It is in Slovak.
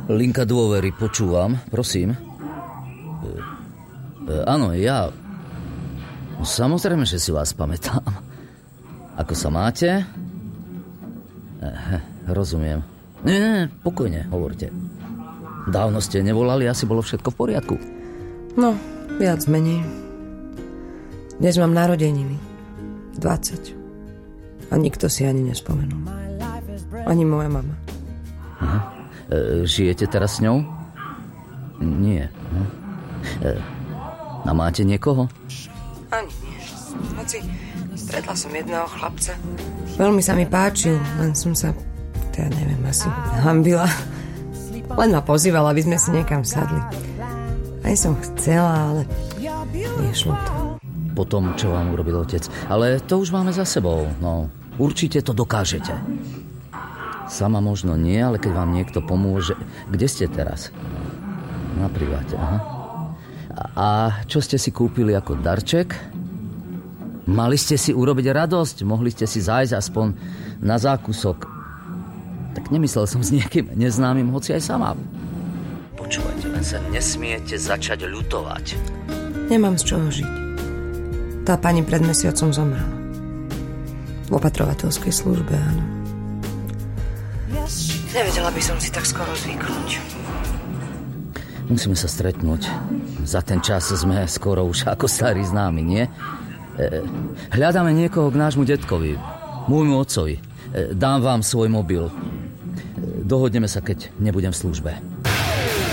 Linka dôvery, počúvam, prosím. Áno, ja... Samozrejme, že si vás pamätám. Ako sa máte? Rozumiem. Nie, pokojne, hovorte. Dávno ste nevolali, asi bolo všetko v poriadku. No, viac menej. Dnes mám narodeniny. 20. A nikto si ani nespomenul. Ani moja mama. Aha. Žijete teraz s ňou? Nie. A máte niekoho? Ani nie. Hoci stretla som jedného chlapca. Veľmi sa mi páčil, len som sa, ja neviem, asi hanbila. Len ma pozývala, aby sme si niekam sadli. Aj som chcela, ale nešlo to. Po tom, čo vám urobil otec. Ale to už máme za sebou. No, určite to dokážete. Sama možno nie, ale keď vám niekto pomôže... Kde ste teraz? Na priváte, aha. A čo ste si kúpili ako darček? Mali ste si urobiť radosť, mohli ste si zájsť aspoň na zákusok. Tak nemyslel som s niekým neznámym, hoci aj sama. Počúvajte, len sa nesmiete začať ľutovať. Nemám z čoho žiť. Tá pani pred mesiacom zomrela. V opatrovateľskej službe, áno. Nevedela by som si tak skoro zvyknúť. Musíme sa stretnúť. Za ten čas sme skoro už ako starí známi, nie? Hľadáme niekoho k nášmu detkovi, môjmu otcovi. Dám vám svoj mobil. Dohodneme sa, keď nebudem v službe.